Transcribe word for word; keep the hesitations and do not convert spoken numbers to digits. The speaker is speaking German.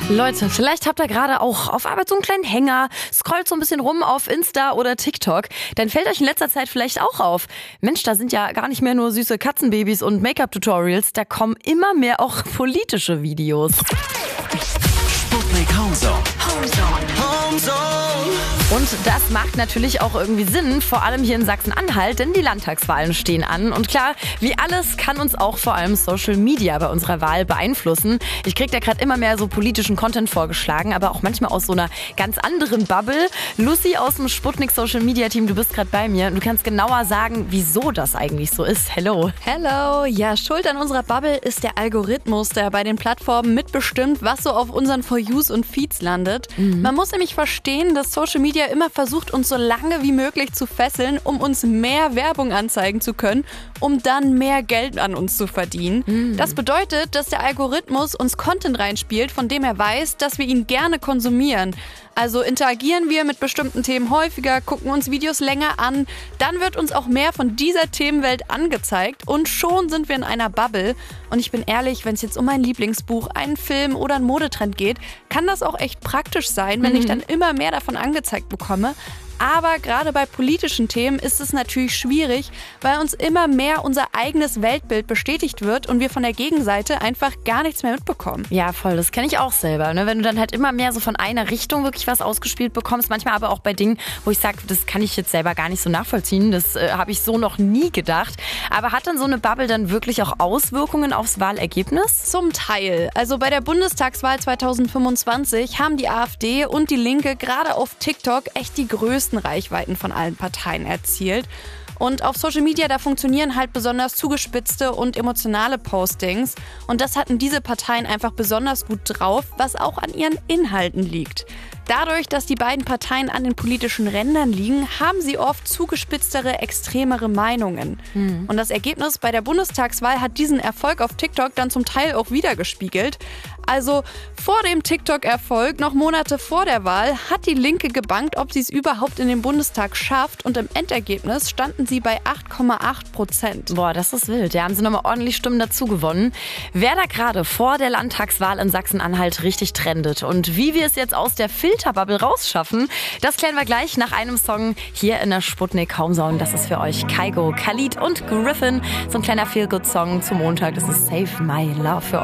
Leute, vielleicht habt ihr gerade auch auf Arbeit so einen kleinen Hänger, scrollt so ein bisschen rum auf Insta oder TikTok. Dann fällt euch in letzter Zeit vielleicht auch auf: Mensch, da sind ja gar nicht mehr nur süße Katzenbabys und Make-up-Tutorials, da kommen immer mehr auch politische Videos. Sputnik Homezone. Homezone. Homezone. Und das macht natürlich auch irgendwie Sinn, vor allem hier in Sachsen-Anhalt, denn die Landtagswahlen stehen an. Und klar, wie alles kann uns auch vor allem Social Media bei unserer Wahl beeinflussen. Ich krieg da gerade immer mehr so politischen Content vorgeschlagen, aber auch manchmal aus so einer ganz anderen Bubble. Lucy aus dem Sputnik Social Media Team, du bist gerade bei mir. Du kannst genauer sagen, wieso das eigentlich so ist. Hello. Hello. Ja, schuld an unserer Bubble ist der Algorithmus, der bei den Plattformen mitbestimmt, was so auf unseren For Yous und Feeds landet. Mhm. Man muss nämlich verstehen, dass Social Media immer versucht, uns so lange wie möglich zu fesseln, um uns mehr Werbung anzeigen zu können, um dann mehr Geld an uns zu verdienen. Mhm. Das bedeutet, dass der Algorithmus uns Content reinspielt, von dem er weiß, dass wir ihn gerne konsumieren. Also interagieren wir mit bestimmten Themen häufiger, gucken uns Videos länger an, dann wird uns auch mehr von dieser Themenwelt angezeigt und schon sind wir in einer Bubble. Und ich bin ehrlich, wenn es jetzt um mein Lieblingsbuch, einen Film oder einen Modetrend geht, kann das auch echt praktisch sein, wenn mhm. ich dann immer mehr davon angezeigt bekomme. Aber gerade bei politischen Themen ist es natürlich schwierig, weil uns immer mehr unser eigenes Weltbild bestätigt wird und wir von der Gegenseite einfach gar nichts mehr mitbekommen. Ja, voll, das kenne ich auch selber. Ne? Wenn du dann halt immer mehr so von einer Richtung wirklich was ausgespielt bekommst, manchmal aber auch bei Dingen, wo ich sage, das kann ich jetzt selber gar nicht so nachvollziehen, das äh, habe ich so noch nie gedacht. Aber hat dann so eine Bubble dann wirklich auch Auswirkungen aufs Wahlergebnis? Zum Teil. Also bei der Bundestagswahl zweitausendfünfundzwanzig haben die AfD und die Linke gerade auf TikTok echt die größten Reichweiten von allen Parteien erzielt. Und auf Social Media, da funktionieren halt besonders zugespitzte und emotionale Postings. Und das hatten diese Parteien einfach besonders gut drauf, was auch an ihren Inhalten liegt. Dadurch, dass die beiden Parteien an den politischen Rändern liegen, haben sie oft zugespitztere, extremere Meinungen. Mhm. Und das Ergebnis bei der Bundestagswahl hat diesen Erfolg auf TikTok dann zum Teil auch wiedergespiegelt. Also vor dem TikTok-Erfolg, noch Monate vor der Wahl, hat die Linke gebankt, ob sie es überhaupt in den Bundestag schafft. Und im Endergebnis standen sie bei acht Komma acht Prozent. Boah, das ist wild. Da haben sie nochmal ordentlich Stimmen dazu gewonnen. Wer da gerade vor der Landtagswahl in Sachsen-Anhalt richtig trendet und wie wir es jetzt aus der Filterbubble rausschaffen, das klären wir gleich nach einem Song hier in der Sputnik Homezone. Das ist für euch Kygo, Khalid und Griffin. So ein kleiner Feel-Good-Song zum Montag. Das ist Save My Love für euch.